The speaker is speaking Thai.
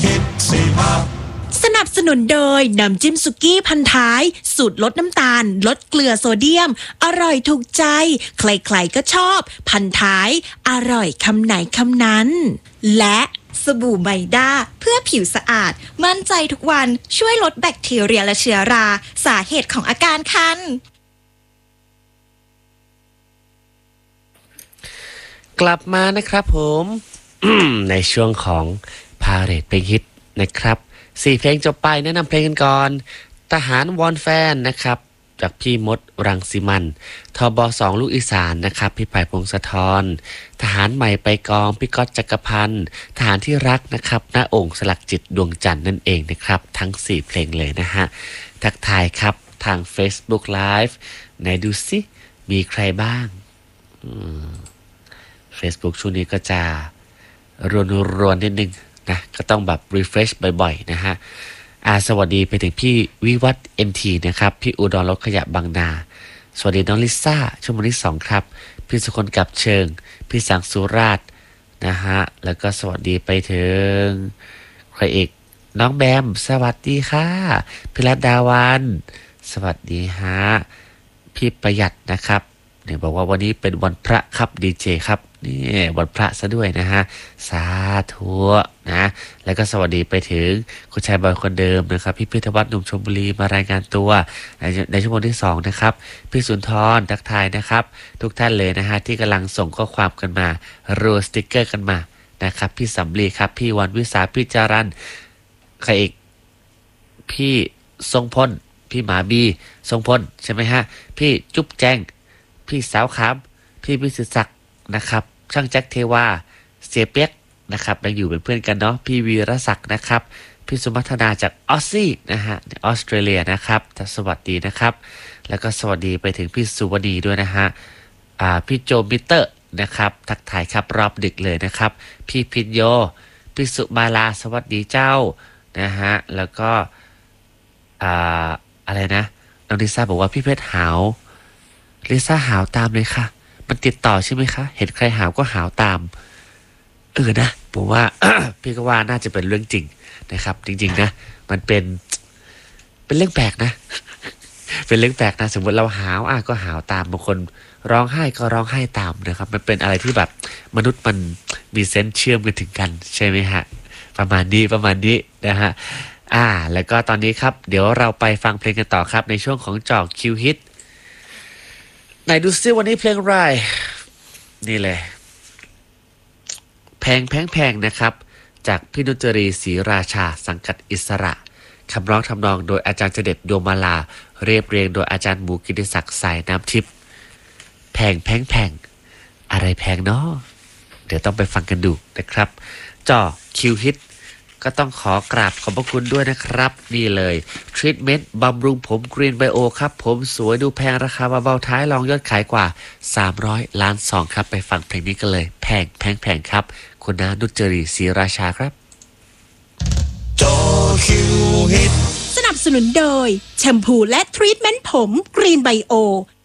สนับสนุนโดยน้ำจิ้มสุกี้พันท้ายสูตรลดน้ำตาลลดเกลือโซเดียมอร่อยถูกใจใครๆก็ชอบพันท้ายอร่อยคำไหนคำนั้นและสบู่ไมด้าเพื่อผิวสะอาดมั่นใจทุกวันช่วยลดแบคทีเรียและเชื้อราสาเหตุของอาการคันกลับมานะครับผม ในช่วงของพาเหรดเพลงฮิตนะครับ4เพลงจบไปแนะนำเพลงกันก่อนทหารวอนแฟนนะครับจากพี่มดรังสิมันทบ2ลูกอีสานนะครับพี่ไผ่พงศธรทหารใหม่ไปกองพี่ก๊อตจักรพันธ์ทหารที่รักนะครับณโอ่งสลักจิตดวงจันทร์นั่นเองนะครับทั้ง4เพลงเลยนะฮะทักทายครับทาง Facebook Live ไหนดูสิมีใครบ้างFacebook ช่วงนี้ก็จะรวนนิดนึงนะก็ต้องแบบ refresh บ่อยๆนะฮะสวัสดีไปถึงพี่วิวัฒน์ MT นะครับพี่อุดรรถขยะบางนาสวัสดีน้องลิซ่าชั่วโมงที่2ครับพี่สุคนกับเชิงพี่สังสุราชนะฮะแล้วก็สวัสดีไปถึงใครอีกน้องแบมสวัสดีค่ะพี่รัตดาวันสวัสดีฮะพี่ประหยัดนะครับเนี่ยบอกว่าวันนี้เป็นวันพระครับดีเจครับนี่วันพระซะด้วยนะฮะสาธุนะแล้วก็สวัสดีไปถึงคุณชายบอยคนเดิมนะครับพี่พิทวัฒน์หนุ่มชลบุรีมารายงานตัวในชั่วโมงที่2นะครับพี่สุนทรทักทายนะครับทุกท่านเลยนะฮะที่กำลังส่งข้อความกันมารัวสติกเกอร์กันมานะครับพี่สำลีครับพี่วันวิสาพี่จารันใครอีกพี่ทรงพลพี่หมาบีทรงพลใช่ไหมฮะพี่จุ๊บแจงพี่สาวขามพี่พิสิทธิ์ศักดิ์นะครับช่างแจ็คเทวาเสียเปียกนะครับยังอยู่เป็นเพื่อนกันเนาะพี่วีรศักดิ์นะครับพี่สุมัทนาจากออสซี่นะฮะออสเตรเลียนะครับสวัสดีนะครับแล้วก็สวัสดีไปถึงพี่สุวดีด้วยนะฮะพี่โจมิเตอร์นะครับทักทายครับรอบดึกเลยนะครับพี่พิญโยพี่สุมาลาสวัสดีเจ้านะฮะแล้วก็อะไรนะน้องลิซ่าบอกว่าพี่เพชรหาวลิซ่าหาวตามเลยค่ะมันติดต่อใช่ไหมคะเห็นใครหาวก็หาวตามนะผมว่า พี่ก็ว่าน่าจะเป็นเรื่องจริงนะครับจริงๆนะมันเป็นเรื่องแปลกนะ เป็นเรื่องแปลกนะสมมติเราหาวก็หาวตามบางคนร้องไห้ก็ร้องไห้ตามนะครับมันเป็นอะไรที่แบบมนุษย์มันมีเซนส์เชื่อมกันถึงกันใช่ไหมฮะประมาณนี้นะฮะแล้วก็ตอนนี้ครับเดี๋ยวเราไปฟังเพลงกันต่อครับในช่วงของจอกคิวฮิตไหนดูซิวันนี้เพลงอะไรนี่เลยแพงนะครับจากพี่นุจรีศรีราชาสังกัดอิสระคำร้องทำนองโดยอาจารย์เจเด็ดดวงมาลาเรียบเรียงโดยอาจารย์หมูกิติศักดิ์สายน้ำทิพย์แพงอะไรแพงเนาะเดี๋ยวต้องไปฟังกันดูนะครับจ่อคิวฮิตก็ต้องขอกราบขอบพระคุณด้วยนะครับนี่เลยทรีทเมนต์บำรุงผมกรีนไบโอครับผมสวยดูแพงราคาเบาๆท้ายรองยอดขายกว่า300 ล้านซองครับไปฟังเพลงนี้กันเลยแพงครับคุณน้านุจรีศรีราชาครับจอคิวฮิตสนับสนุนโดยแชมพูและทรีทเมนต์ผมกรีนไบโอ